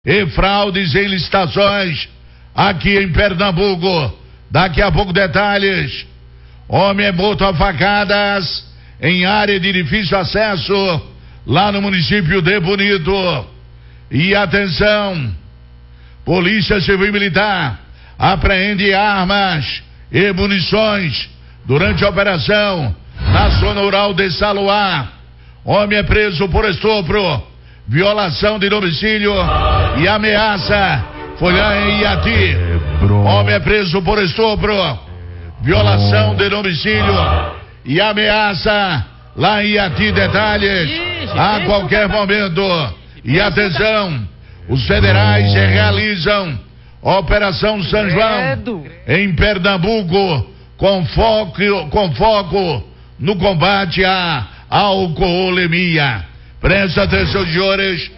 e fraudes em licitações aqui em Pernambuco. Daqui a pouco detalhes. Homem é morto a facadas em área de difícil acesso lá no município de Bonito. E atenção, Polícia Civil e Militar apreende armas e munições durante a operação na zona rural de Saluá. Homem é preso por estupro, violação de domicílio e ameaça. Foi lá em Iati. Homem é preso por estupro, violação de domicílio e ameaça lá em Iati. Detalhes a qualquer momento. E atenção, os federais realizam Operação São João em Pernambuco com foco no combate à alcoolemia. Presta atenção, senhores.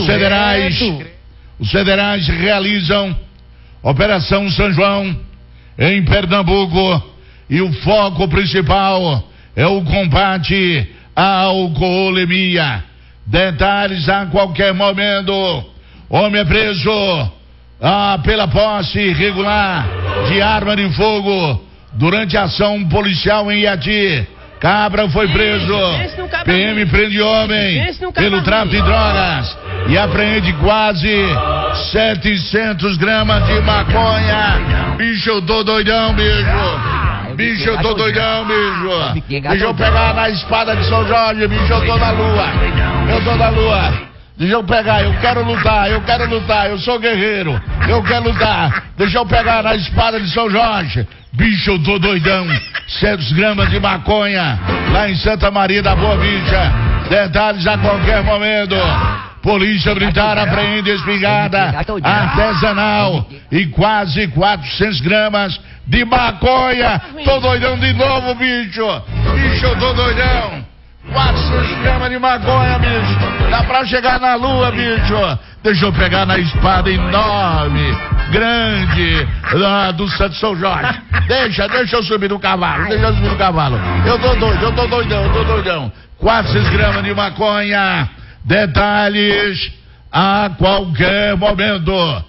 Os federais realizam Operação São João em Pernambuco e o foco principal é o combate à alcoolemia. Detalhes a qualquer momento. Homem é preso pela posse irregular de arma de fogo durante a ação policial em Iati. Cabra foi preso. PM prende homem pelo tráfico de drogas e apreende quase 700 gramas de maconha. Bicho, eu tô doidão, bicho. Bicho, eu tô doidão, bicho. Deixa eu pegar na espada de São Jorge, bicho, eu tô na lua. Eu tô na lua. Deixa eu pegar, eu quero lutar, eu sou guerreiro, eu quero lutar. Deixa eu pegar na espada de São Jorge. Bicho, eu tô doidão. 700 gramas de maconha lá em Santa Maria da Boa Vista. Detalhes a qualquer momento. Polícia Militar apreende espingarda artesanal e quase 400 gramas de maconha. Tô doidão de novo, bicho. Bicho, eu tô doidão. 400 gramas de maconha, bicho. Dá pra chegar na lua, bicho. Deixa eu pegar na espada enorme, grande, do Santo São Jorge. Deixa eu subir no cavalo. Eu tô doidão. 400 gramas de maconha. Detalhes a qualquer momento.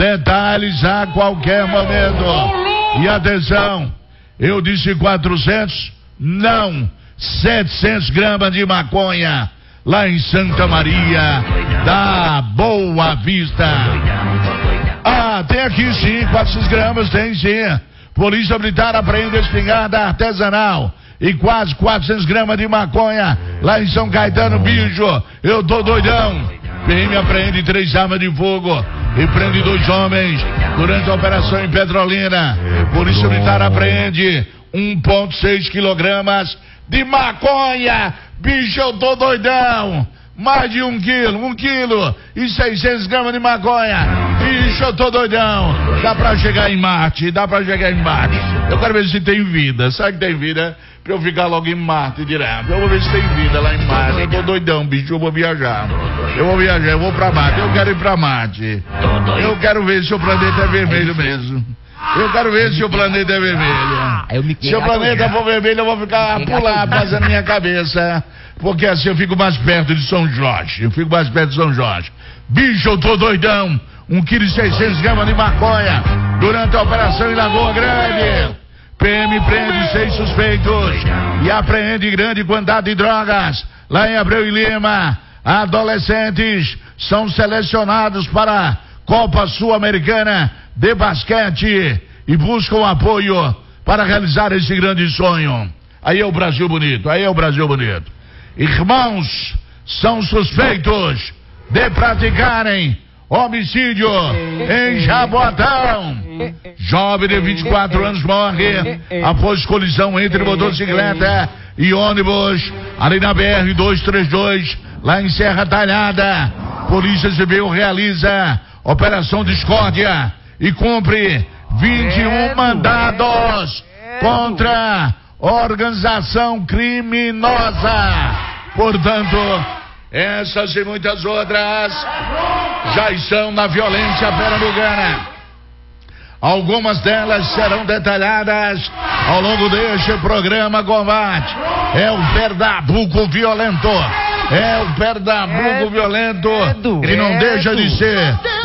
E atenção, eu disse 400, não, 700 gramas de maconha lá em Santa Maria da Boa Vista. Tem aqui sim, 400 gramas, tem sim. Polícia Militar apreende espingarda artesanal e quase 400 gramas de maconha lá em São Caetano, bicho. Eu tô doidão. PM apreende 3 armas de fogo e prende 2 homens durante a operação em Petrolina. Polícia Militar apreende 1,6 quilogramas de maconha. Bicho, eu tô doidão. Mais de 1 quilo e 600 gramas de maconha. Bicho, eu tô doidão. Dá pra chegar em Marte. Eu quero ver se tem vida. Sabe que tem vida? Pra eu ficar logo em Marte direto. Eu vou ver se tem vida lá em Marte. Eu tô doidão, bicho. Eu vou viajar. Eu vou pra Marte. Eu quero ir pra Marte. Eu quero ver se o planeta é vermelho mesmo. Se o planeta for vermelho, eu vou ficar pular, fazendo minha cabeça. Porque assim eu fico mais perto de São Jorge. Bicho, eu tô doidão. 1,6 kg de maconha durante a operação em Lagoa Grande. PM prende 6 suspeitos e apreende grande quantidade de drogas lá em Abreu e Lima. Adolescentes são selecionados para a Copa Sul-Americana de Basquete e buscam apoio para realizar esse grande sonho. Aí é o Brasil bonito. Irmãos são suspeitos de praticarem homicídio em Jaboatão. Jovem de 24 anos morre após colisão entre motocicleta e ônibus ali na BR-232, lá em Serra Talhada. Polícia Civil realiza Operação Discórdia e cumpre 21 mandados contra organização criminosa. Portanto, essas e muitas outras já estão na violência pernambucana. Algumas delas serão detalhadas ao longo deste programa Combate. É o Pernambuco violento. É o Pernambuco violento, que não deixa de ser